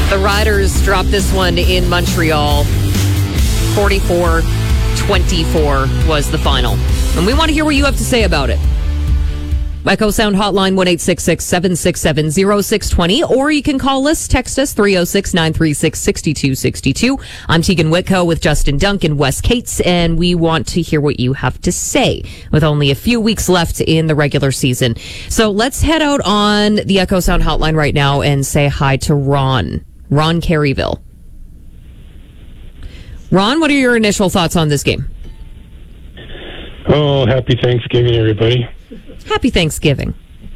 The Riders dropped this one in Montreal. 44-24 was the final. And we want to hear what you have to say about it. Echo Sound Hotline 1-866-767-0620, or you can call us, text us 306-936-6262. I'm Tegan Whitco with Justin Duncan, Wes Cates, and we want to hear what you have to say with only a few weeks left in the regular season. So let's head out on the Echo Sound Hotline right now and say hi to Ron Caryville. Ron, what are your initial thoughts on this game? Oh, happy Thanksgiving, everybody. Happy Thanksgiving.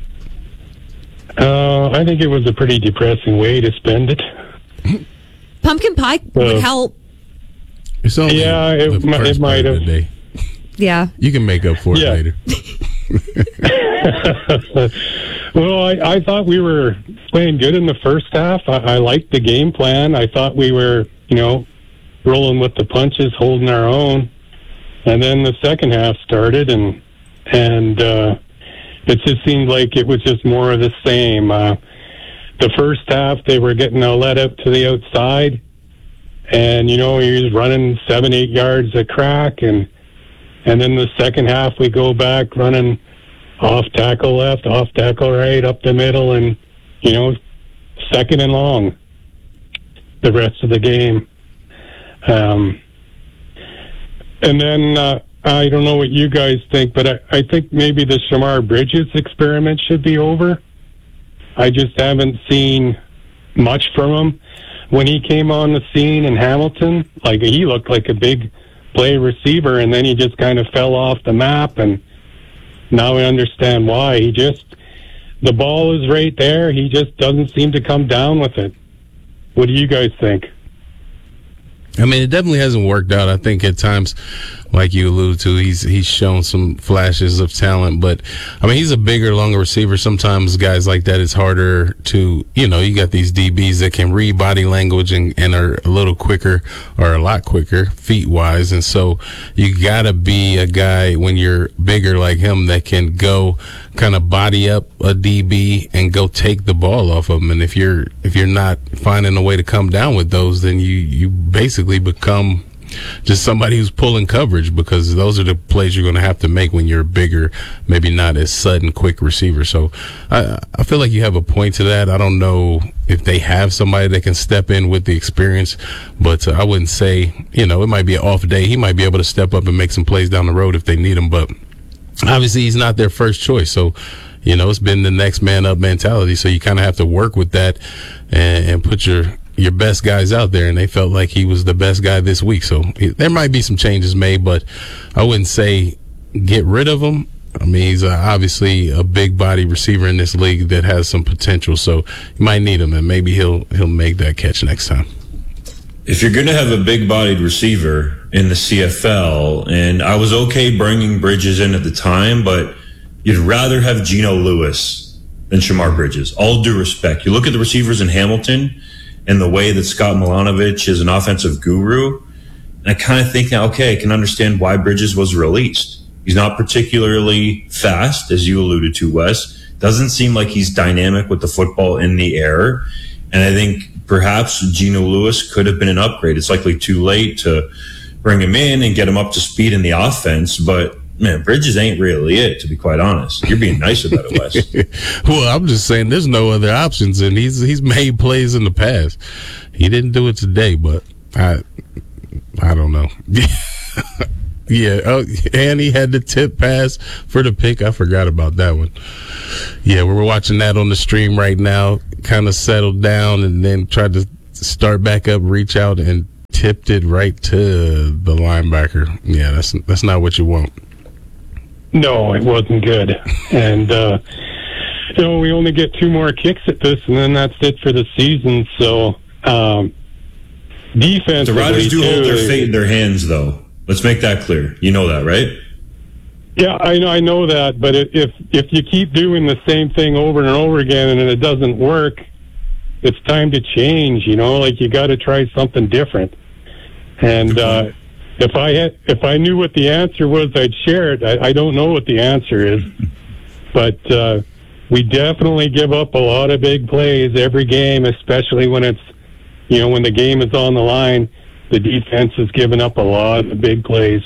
I think it was a pretty depressing way to spend it. Pumpkin pie would help. It's only it might have. Yeah. You can make up for it later. Well, I thought we were playing good in the first half. I liked the game plan. I thought we were, rolling with the punches, holding our own. And then the second half started, and it just seemed like it was just more of the same. The first half, they were getting a let up to the outside, and, he was running 7-8 yards a crack, and then the second half, we go back running off tackle left, off tackle right, up the middle, and, second and long the rest of the game. And then I don't know what you guys think, but I think maybe the Shamar Bridges experiment should be over. I just haven't seen much from him. When he came on the scene in Hamilton, he looked like a big play receiver, and then he just kind of fell off the map, and now I understand why. The ball is right there. He just doesn't seem to come down with it. What do you guys think? I mean, it definitely hasn't worked out. I think at times, like you alluded to, he's shown some flashes of talent, but I mean, he's a bigger, longer receiver. Sometimes guys like that, it's harder to, you got these DBs that can read body language and are a little quicker, or a lot quicker feet wise. And so you gotta be a guy when you're bigger like him that can go kind of body up a DB and go take the ball off of him. And if you're not finding a way to come down with those, then you basically become just somebody who's pulling coverage, because those are the plays you're going to have to make when you're bigger, maybe not as sudden, quick receiver. So I feel like you have a point to that. I don't know if they have somebody that can step in with the experience, but I wouldn't say, it might be an off day. He might be able to step up and make some plays down the road if they need him, but obviously he's not their first choice. So, it's been the next man up mentality. So you kind of have to work with that and put your best guys out there, and they felt like he was the best guy this week. So there might be some changes made, but I wouldn't say get rid of him. I mean, he's obviously a big body receiver in this league that has some potential, so you might need him, and maybe he'll make that catch next time. If you're going to have a big-bodied receiver in the CFL, and I was okay bringing Bridges in at the time, but you'd rather have Geno Lewis than Shamar Bridges. All due respect. You look at the receivers in Hamilton and the way that Scott Milanovic is an offensive guru, and I kind of think, okay, I can understand why Bridges was released. He's not particularly fast, as you alluded to, Wes. Doesn't seem like he's dynamic with the football in the air. And I think perhaps Geno Lewis could have been an upgrade. It's likely too late to bring him in and get him up to speed in the offense, but man, Bridges ain't really it, to be quite honest. You're being nice about it, Wes. Well, I'm just saying there's no other options, and he's made plays in the past. He didn't do it today, but I don't know. Yeah, and he had the tip pass for the pick. I forgot about that one. Yeah, we're watching that on the stream right now. Kind of settled down and then tried to start back up, reach out, and tipped it right to the linebacker. Yeah, that's not what you want. No, it wasn't good. And, we only get 2 more kicks at this, and then that's it for the season. So, defensively, the Riders do hold their fate in their hands, though. Let's make that clear. You know that, right? Yeah, I know that. But if you keep doing the same thing over and over again and it doesn't work, it's time to change. You got to try something different. And if I knew what the answer was, I'd share it. I don't know what the answer is, but we definitely give up a lot of big plays every game, especially when it's when the game is on the line, the defense has given up a lot of big plays.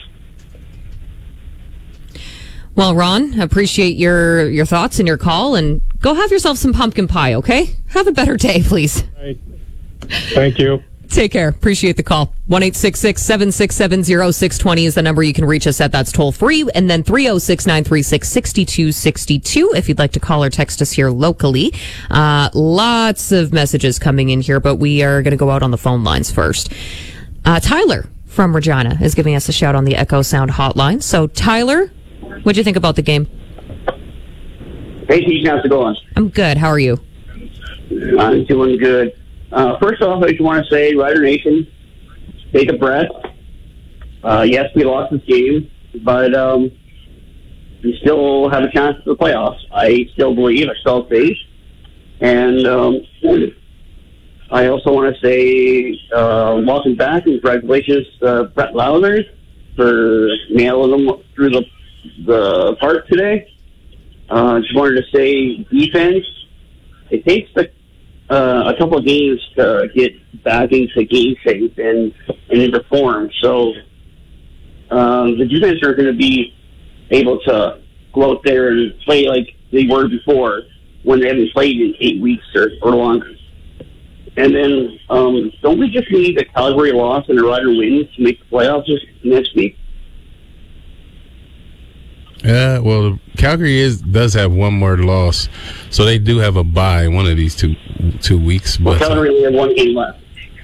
Well, Ron, appreciate your thoughts and your call, and go have yourself some pumpkin pie, okay? Have a better day, please. Right. Thank you. Take care. Appreciate the call. 1-866-767-0620 is the number you can reach us at. That's toll free. And then 306-936-6262 if you'd like to call or text us here locally. Lots of messages coming in here, but we are going to go out on the phone lines first. Tyler from Regina is giving us a shout on the Echo Sound hotline. So, Tyler, what'd you think about the game? Hey, Steve, how's it going? I'm good. How are you? I'm doing good. First off, I just want to say, Rider Nation, take a breath. Yes, we lost this game, but we still have a chance for the playoffs. I still believe, I still have faith. And I also want to say welcome back and congratulations to Brett Lauder for nailing them through the park today. Just wanted to say defense, it takes a couple of games to get back into game shape and into form. So the defense are going to be able to go out there and play like they were before when they haven't played in 8 weeks or longer. And then don't we just need a Calgary loss and a Rider win to make the playoffs next week? Well, Calgary does have one more loss, so they do have a bye one of these two weeks. But Calgary only have one game left.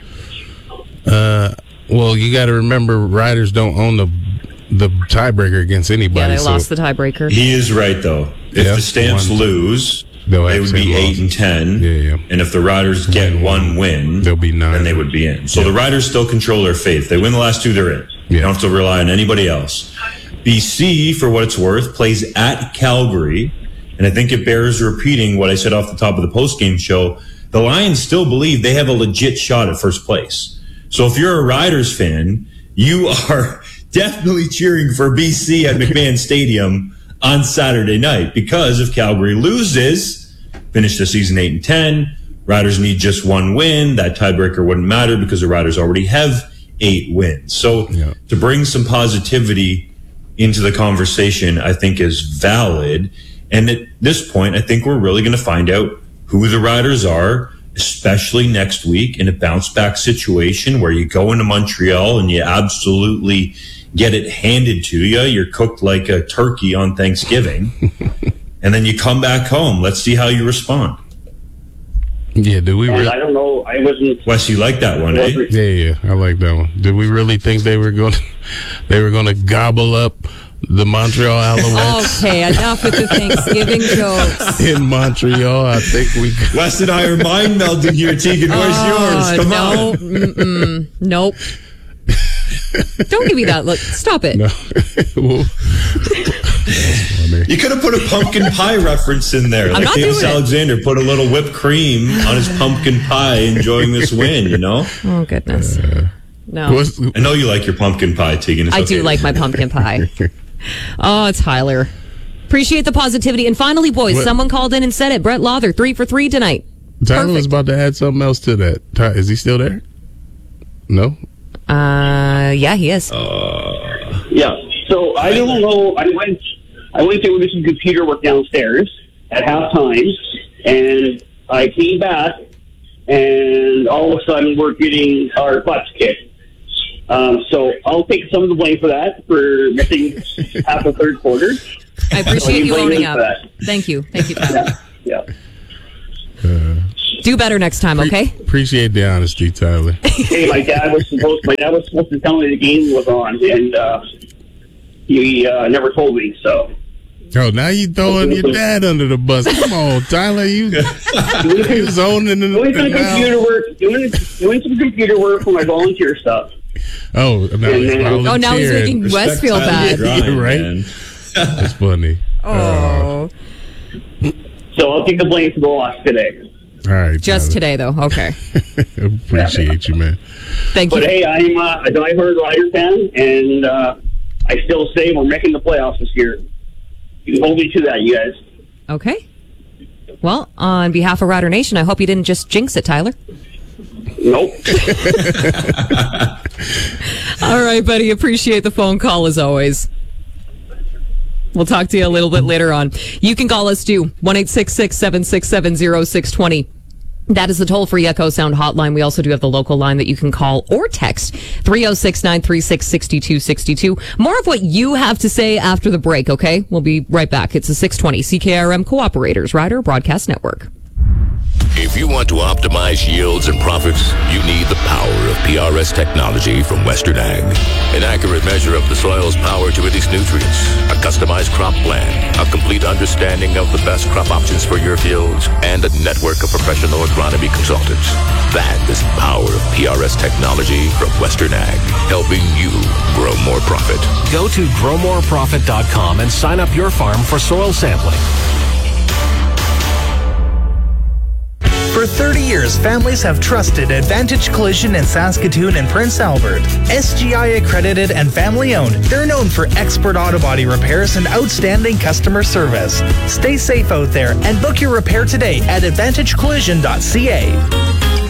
Well, you got to remember, Riders don't own the tiebreaker against anybody. Yeah, they lost the tiebreaker. He is right, though. If the Stamps lose, they would be 8-10. Yeah. And if the Riders get one win, they'll be 9. then they would be in. So the Riders still control their fate. If they win the last two, they're in. They don't have to rely on anybody else. BC, for what it's worth, plays at Calgary. And I think it bears repeating what I said off the top of the postgame show. The Lions still believe they have a legit shot at first place. So if you're a Riders fan, you are definitely cheering for BC at McMahon Stadium on Saturday night, because if Calgary loses, finish the season 8-10, Riders need just one win. That tiebreaker wouldn't matter because the Riders already have 8 wins. So to bring some positivity into the conversation, I think is valid. And at this point, I think we're really going to find out who the Riders are, especially next week in a bounce back situation where you go into Montreal and you absolutely get it handed to you. You're cooked like a turkey on Thanksgiving. And then you come back home. Let's see how you respond. Yeah, do we really? I don't know. I wasn't. Wes, you like that one, eh? Yeah, I like that one. Did we really think they were going to gobble up the Montreal Alouettes? Okay, enough with the Thanksgiving jokes. In Montreal, I think we... Wes and I are mind melding here, Tegan. Where's yours? Come on. Nope. Don't give me that look. Stop it. No. You could have put a pumpkin pie reference in there. Like Davis Alexander put a little whipped cream on his pumpkin pie enjoying this win, you know? Oh, goodness. No. I know you like your pumpkin pie, Tegan. I do like my pumpkin pie. Oh, Tyler. Appreciate the positivity. And finally, boys, someone called in and said it. Brett Lauder, 3 for 3 tonight. Tyler was about to add something else to that. Is he still there? No? Yeah, he is. Yeah. So I don't know. I went to do some computer work downstairs at halftime, and I came back, and all of a sudden we're getting our butts kicked. So I'll take some of the blame for that, for missing half the third quarter. I appreciate you owning up. Thank you, Tyler. Yeah. Do better next time, okay? Appreciate the honesty, Tyler. Hey, my dad was supposed to tell me the game was on, and he never told me. So. Oh, now you throwing your dad under the bus. Come on, Tyler. You was owning doing some computer work. Doing some computer work for my volunteer stuff. Oh, now he's making Wes feel bad. Right? That's funny. Oh. So I'll take the blame for the loss today. All right. Just today, though. Okay. Appreciate you, man. Thank you. But hey, I'm a diehard Rider fan, and I still say we're making the playoffs this year. You can hold me to that, you guys. Okay. Well, on behalf of Rider Nation, I hope you didn't just jinx it, Tyler. Nope. All right, buddy. Appreciate the phone call as always. We'll talk to you a little bit later on. You can call us too, 1-866-767-0620. That is the toll-free Echo Sound hotline. We also do have the local line that you can call or text, 306-936-6262. More of what you have to say after the break, okay? We'll be right back. It's a 620 CKRM Cooperators Rider Broadcast Network. If you want to optimize yields and profits, you need the power of PRS technology from Western Ag. An accurate measure of the soil's power to release nutrients, a customized crop plan, a complete understanding of the best crop options for your fields, and a network of professional agronomy consultants. That is the power of PRS technology from Western Ag, helping you grow more profit. Go to growmoreprofit.com and sign up your farm for soil sampling. For 30 years, families have trusted Advantage Collision in Saskatoon and Prince Albert. SGI accredited and family owned, they're known for expert auto body repairs and outstanding customer service. Stay safe out there and book your repair today at AdvantageCollision.ca.